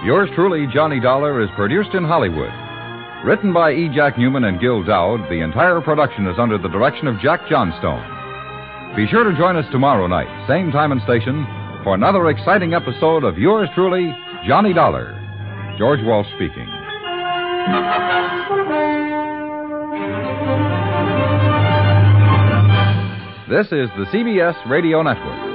Yours truly, Johnny Dollar, is produced in Hollywood. Written by E. Jack Newman and Gil Dowd, the entire production is under the direction of Jack Johnstone. Be sure to join us tomorrow night, same time and station, for another exciting episode of Yours truly, Johnny Dollar. George Walsh speaking. This is the CBS Radio Network.